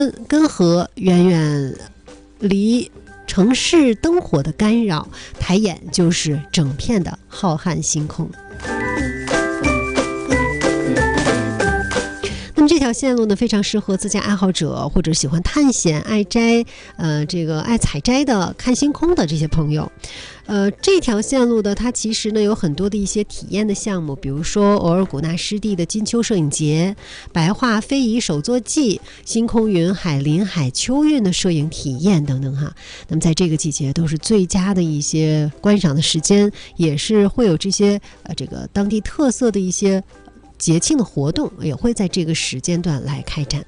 根河远远离城市灯火的干扰，抬眼就是整片的浩瀚星空。那么这条线路呢，非常适合自驾爱好者或者喜欢探险、爱摘、爱采摘的、看星空的这些朋友。这条线路的它其实呢有很多的一些体验的项目，比如说额尔古纳湿地的金秋摄影节、白桦非遗手作季、星空云海林海秋韵的摄影体验等等哈。那么在这个季节都是最佳的一些观赏的时间，也是会有这些当地特色的一些节庆的活动也会在这个时间段来开展。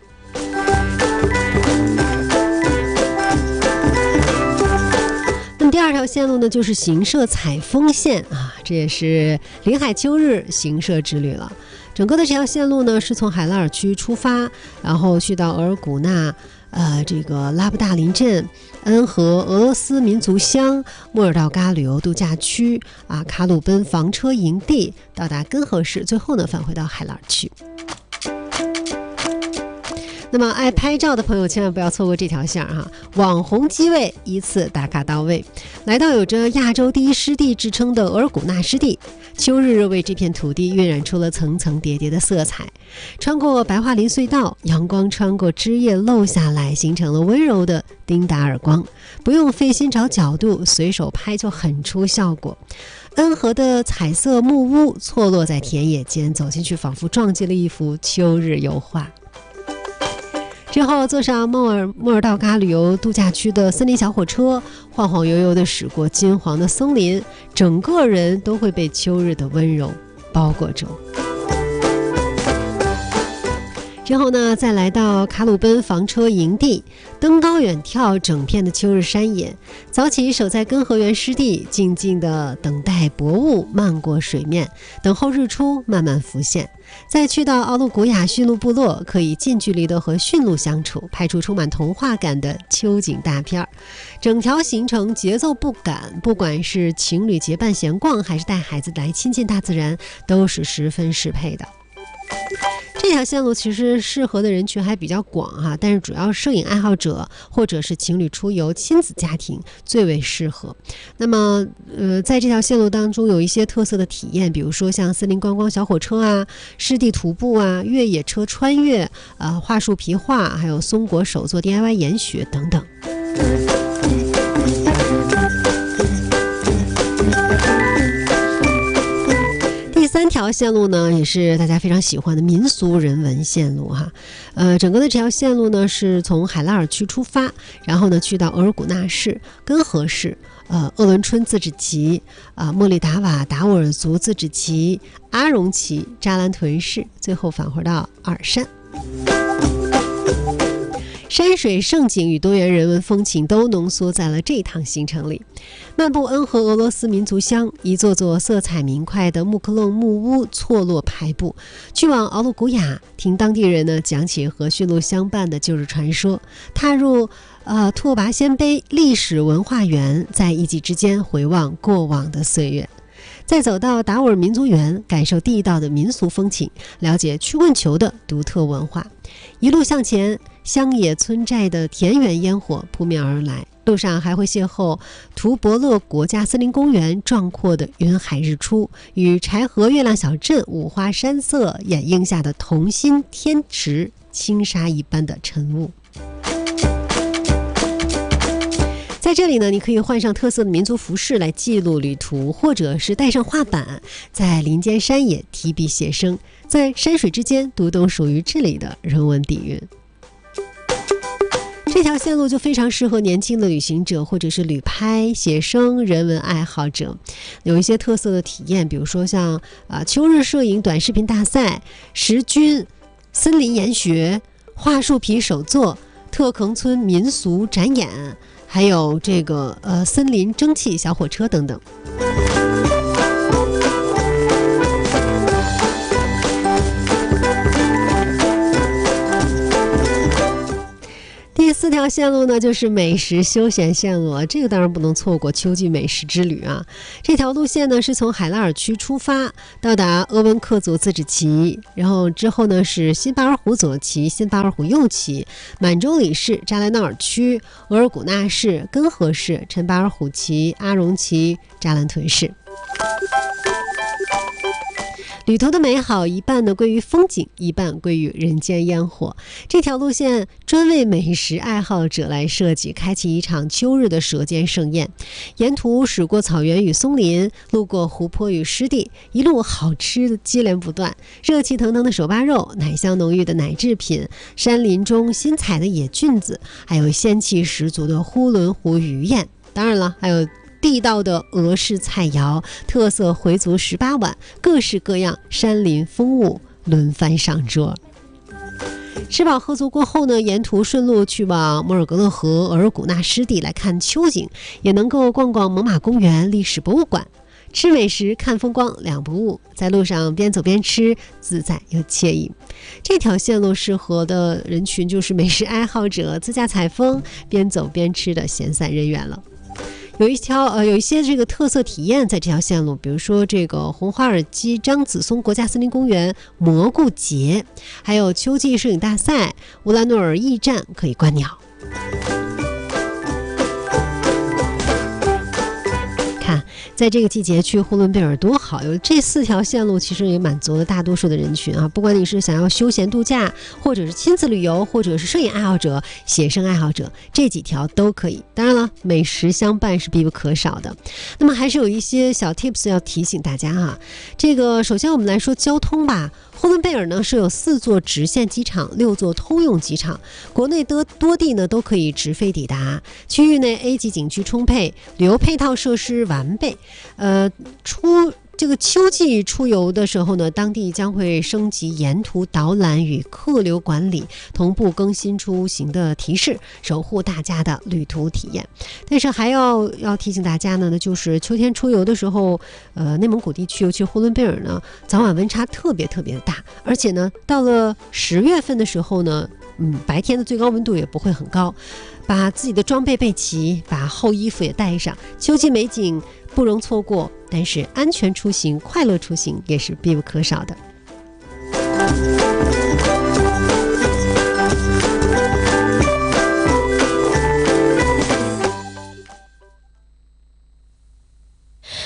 那么第二条线路呢，就是行摄采风线啊，这也是林海秋日行摄之旅了。整个的这条线路呢，是从海拉尔区出发，然后去到额尔古纳。拉布大林镇、恩和俄罗斯民族乡、莫尔道嘎旅游度假区卡鲁奔房车营地，到达根河市，最后呢返回到海拉尔区。那么爱拍照的朋友千万不要错过这条线哈，网红机位一次打卡到位。来到有着亚洲第一湿地之称的额尔古纳湿地，秋日为这片土地晕染出了层层叠叠的色彩。穿过白桦林隧道，阳光穿过枝叶漏下来，形成了温柔的丁达尔光，不用费心找角度，随手拍就很出效果。恩和的彩色木屋错落在田野间，走进去仿佛撞击了一幅秋日油画。之后坐上莫尔道嘎旅游度假区的森林小火车，晃晃悠悠地驶过金黄的松林，整个人都会被秋日的温柔包裹住。之后呢，再来到卡鲁奔房车营地，登高远眺整片的秋日山野。早起守在根河园湿地，静静地等待薄雾漫过水面，等候日出慢慢浮现。再去到奥鲁古雅驯鹿部落，可以近距离的和驯鹿相处，拍出充满童话感的秋景大片。整条行程节奏不赶，不管是情侣结伴闲逛，还是带孩子来亲近大自然，都是十分适配的。这条线路其实适合的人群还比较广哈，但是主要摄影爱好者或者是情侣出游、亲子家庭最为适合。那么在这条线路当中有一些特色的体验，比如说像森林观光小火车啊、湿地徒步啊、越野车穿越桦树皮画，还有松果手作 DIY 研学等等。第三条线路呢，也是大家非常喜欢的民俗人文线路哈。整个的这条线路呢，是从海拉尔区出发，然后呢去到额尔古纳市、根河市、鄂伦春自治旗、莫里达瓦达斡尔族自治旗、阿荣旗、扎兰屯市，最后返回到阿尔善。山水胜景与多元人文风情都浓缩在了这趟行程里。漫步恩和俄罗斯民族乡，一座座色彩明快的木克楞木屋错落排布，去往奥鲁古雅，听当地人呢讲起和驯鹿相伴的旧日传说，踏入拓跋鲜卑历史文化园，在一季之间回望过往的岁月。再走到达斡尔民族园，感受地道的民俗风情，了解曲棍球的独特文化。一路向前，乡野村寨的田园烟火扑面而来，路上还会邂逅图伯勒国家森林公园壮阔的云海日出，与柴河月亮小镇五花山色掩映下的同心天池轻纱一般的晨雾。在这里呢，你可以换上特色的民族服饰来记录旅途，或者是带上画板，在林间山野提笔写生，在山水之间读懂属于这里的人文底蕴。这条线路就非常适合年轻的旅行者，或者是旅拍、写生、人文爱好者。有一些特色的体验，比如说像秋日摄影短视频大赛、石菌、森林研学、桦树皮手作、特坑村民俗展演，还有森林蒸汽小火车等等。 第4条线路呢，就是美食休闲线路，这个当然不能错过秋季美食之旅啊。这条路线呢是从海拉尔区出发，到达鄂温克族自治旗，然后之后呢是新巴尔虎左旗、新巴尔虎右旗、满洲里市、扎兰纳尔区、额尔古纳市、根河市、陈巴尔虎旗、阿荣旗、扎兰屯市。旅途的美好一半呢归于风景，一半归于人间烟火。这条路线专为美食爱好者来设计，开启一场秋日的舌尖盛宴。沿途驶过草原与松林，路过湖泊与湿地，一路好吃的接连不断，热气腾腾的手扒肉，奶香浓郁的奶制品，山林中新采的野菌子，还有仙气十足的呼伦湖鱼宴。当然了，还有地道的俄式菜肴，特色回族18碗，各式各样山林风物轮番上桌。吃饱喝足过后呢，沿途顺路去往摩尔格勒河、额尔古纳湿地来看秋景，也能够逛逛猛犸公园、历史博物馆。吃美食看风光两不误，在路上边走边吃，自在又惬意。这条线路适合的人群就是美食爱好者、自驾采风、边走边吃的闲散人员了。有一些这个特色体验在这条线路，比如说这个红花尔基张子松国家森林公园蘑菇节，还有秋季摄影大赛、乌兰诺尔驿站可以观鸟。看，在这个季节去呼伦贝尔多好，有这4条线路其实也满足了大多数的人群啊，不管你是想要休闲度假，或者是亲子旅游，或者是摄影爱好者、写生爱好者，这几条都可以。当然了，美食相伴是必不可少的。那么还是有一些小 tips 要提醒大家啊。这个首先我们来说交通吧。呼伦贝尔呢设有4座直线机场、6座通用机场，国内的多地呢都可以直飞抵达。区域内 A 级景区充沛，旅游配套设施完备。这个秋季出游的时候呢，当地将会升级沿途导览与客流管理，同步更新出行的提示，守护大家的旅途体验。但是还要提醒大家呢，那就是秋天出游的时候，内蒙古地区尤其呼伦贝尔呢，早晚温差特别大，而且呢，到了10月份的时候呢，白天的最高温度也不会很高。把自己的装备备齐，把厚衣服也带上，秋季美景不容错过，但是安全出行、快乐出行也是必不可少的。